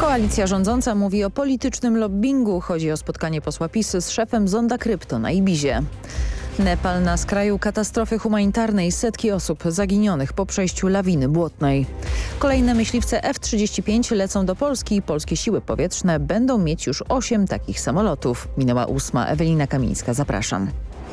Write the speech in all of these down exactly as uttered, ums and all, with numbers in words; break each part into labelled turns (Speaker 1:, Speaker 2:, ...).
Speaker 1: Koalicja rządząca mówi o politycznym lobbingu. Chodzi o spotkanie posła PiS z szefem Zonda Krypto na Ibizie. Nepal na skraju katastrofy humanitarnej. Setki osób zaginionych po przejściu lawiny błotnej. Kolejne myśliwce F trzydzieści pięć lecą do Polski. Polskie siły powietrzne będą mieć już osiem takich samolotów. Minęła ósma. Ewelina Kamińska, zapraszam.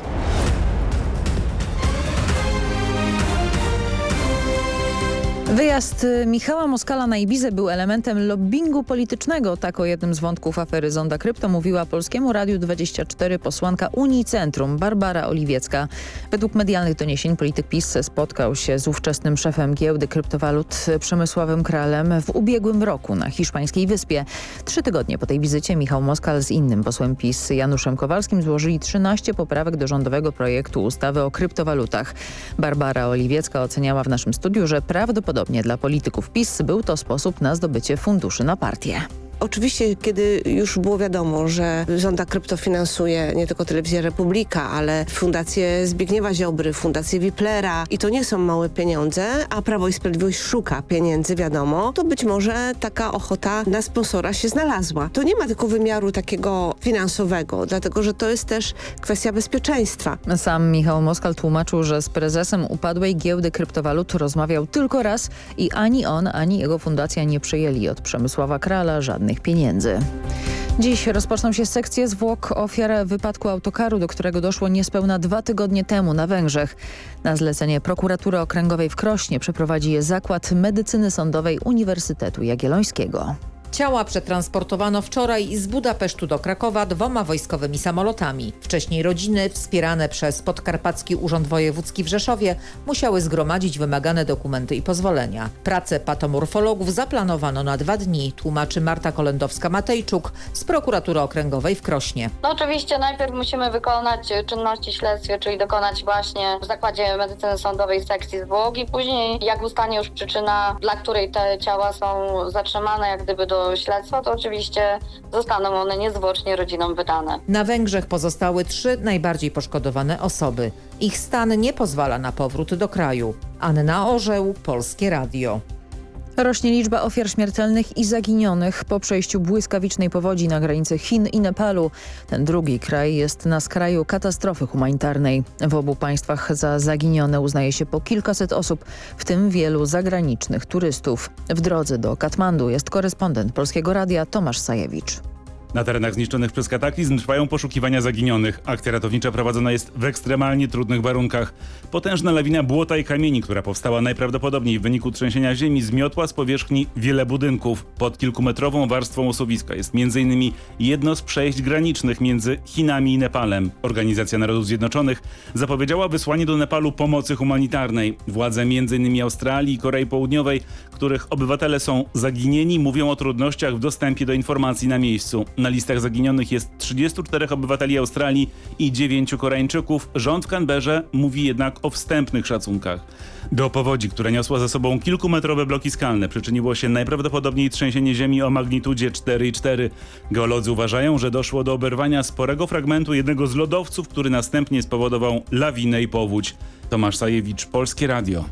Speaker 1: Wyjazd Michała Moskala na Ibizę był elementem lobbingu politycznego. Tak o jednym z wątków afery Zonda Krypto mówiła Polskiemu Radiu dwadzieścia cztery posłanka Unii Centrum Barbara Oliwiecka. Według medialnych doniesień polityk PiS spotkał się z ówczesnym szefem giełdy kryptowalut Przemysławem Kralem w ubiegłym roku na hiszpańskiej wyspie. Trzy tygodnie po tej wizycie Michał Moskal z innym posłem PiS Januszem Kowalskim złożyli trzynaście poprawek do rządowego projektu ustawy o kryptowalutach. Barbara Oliwiecka oceniała w naszym studiu, że prawdopodobnie dla polityków PiS był to sposób na zdobycie funduszy na partię.
Speaker 2: Oczywiście, kiedy już było wiadomo, że Zonda Krypto finansuje nie tylko Telewizję Republika, ale Fundację Zbigniewa Ziobry, Fundację Wiplera i to nie są małe pieniądze, a Prawo i Sprawiedliwość szuka pieniędzy, wiadomo, to być może taka ochota na sponsora się znalazła. To nie ma tylko wymiaru takiego finansowego, dlatego że to jest też kwestia bezpieczeństwa.
Speaker 1: Sam Michał Moskal tłumaczył, że z prezesem upadłej giełdy kryptowalut rozmawiał tylko raz i ani on, ani jego fundacja nie przyjęli od Przemysława Krala żadnych pieniędzy. Dziś rozpoczną się sekcje zwłok ofiar wypadku autokaru, do którego doszło niespełna dwa tygodnie temu na Węgrzech. Na zlecenie Prokuratury Okręgowej w Krośnie przeprowadzi je Zakład Medycyny Sądowej Uniwersytetu Jagiellońskiego.
Speaker 3: Ciała przetransportowano wczoraj z Budapesztu do Krakowa dwoma wojskowymi samolotami. Wcześniej rodziny, wspierane przez Podkarpacki Urząd Wojewódzki w Rzeszowie, musiały zgromadzić wymagane dokumenty i pozwolenia. Pracę patomorfologów zaplanowano na dwa dni, tłumaczy Marta Kolendowska-Matejczuk z Prokuratury Okręgowej w Krośnie.
Speaker 4: No oczywiście najpierw musimy wykonać czynności śledztwie, czyli dokonać właśnie w Zakładzie Medycyny Sądowej sekcji zwłok i później, jak ustanie już przyczyna, dla której te ciała są zatrzymane, jak gdyby do śledztwa, to oczywiście zostaną one niezwłocznie rodzinom wydane.
Speaker 3: Na Węgrzech pozostały trzy najbardziej poszkodowane osoby. Ich stan nie pozwala na powrót do kraju. Anna Orzeł, Polskie Radio.
Speaker 1: Rośnie liczba ofiar śmiertelnych i zaginionych po przejściu błyskawicznej powodzi na granicy Chin i Nepalu. Ten drugi kraj jest na skraju katastrofy humanitarnej. W obu państwach za zaginione uznaje się po kilkaset osób, w tym wielu zagranicznych turystów. W drodze do Katmandu jest korespondent Polskiego Radia Tomasz Sajewicz.
Speaker 5: Na terenach zniszczonych przez kataklizm trwają poszukiwania zaginionych. Akcja ratownicza prowadzona jest w ekstremalnie trudnych warunkach. Potężna lawina błota i kamieni, która powstała najprawdopodobniej w wyniku trzęsienia ziemi, zmiotła z powierzchni wiele budynków. Pod kilkumetrową warstwą osuwiska jest między innymi jedno z przejść granicznych między Chinami i Nepalem. Organizacja Narodów Zjednoczonych zapowiedziała wysłanie do Nepalu pomocy humanitarnej. Władze między innymi Australii i Korei Południowej, których obywatele są zaginieni, mówią o trudnościach w dostępie do informacji na miejscu. Na listach zaginionych jest trzydziestu czterech obywateli Australii i dziewięciu Koreańczyków. Rząd w Canberrze mówi jednak o wstępnych szacunkach. Do powodzi, która niosła ze sobą kilkumetrowe bloki skalne, przyczyniło się najprawdopodobniej trzęsienie ziemi o magnitudzie cztery i cztery. Geolodzy uważają, że doszło do oberwania sporego fragmentu jednego z lodowców, który następnie spowodował lawinę i powódź. Tomasz Sajewicz, Polskie Radio.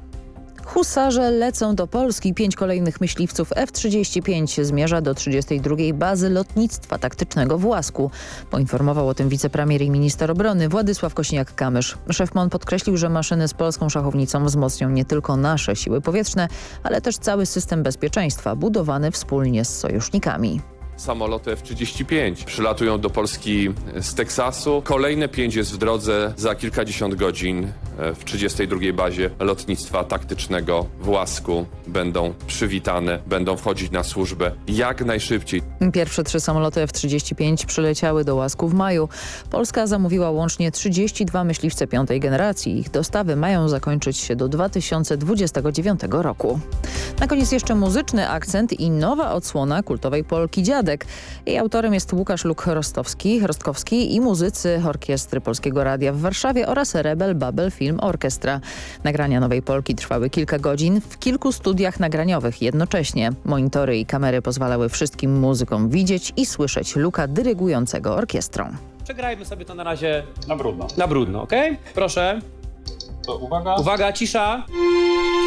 Speaker 1: Husarze lecą do Polski. Pięć kolejnych myśliwców F trzydzieści pięć zmierza do trzydziestej drugiej bazy lotnictwa taktycznego w Łasku. Poinformował o tym wicepremier i minister obrony Władysław Kosiniak-Kamysz. Szef M O N podkreślił, że maszyny z polską szachownicą wzmocnią nie tylko nasze siły powietrzne, ale też cały system bezpieczeństwa budowany wspólnie z sojusznikami.
Speaker 6: Samoloty F trzydzieści pięć przylatują do Polski z Teksasu. Kolejne pięć jest w drodze za kilkadziesiąt godzin w trzydziestej drugiej bazie lotnictwa taktycznego w Łasku. Będą przywitane, będą wchodzić na służbę jak najszybciej.
Speaker 1: Pierwsze trzy samoloty F trzydzieści pięć przyleciały do Łasku w maju. Polska zamówiła łącznie trzydzieści dwa myśliwce piątej generacji. Ich dostawy mają zakończyć się do dwa tysiące dwudziestego dziewiątego roku. Na koniec jeszcze muzyczny akcent i nowa odsłona kultowej Polki Dziadek. Jej autorem jest Łukasz Luk-Rostkowski Rostkowski i muzycy Orkiestry Polskiego Radia w Warszawie oraz Rebel Babel Film Orkiestra. Nagrania nowej Polki trwały kilka godzin w kilku studiach nagraniowych jednocześnie. Monitory i kamery pozwalały wszystkim muzykom widzieć i słyszeć Luka dyrygującego orkiestrą.
Speaker 7: Przegrajmy sobie to na razie
Speaker 8: na brudno.
Speaker 7: Na brudno, okej? Okay? Proszę.
Speaker 8: To uwaga.
Speaker 7: Uwaga, cisza.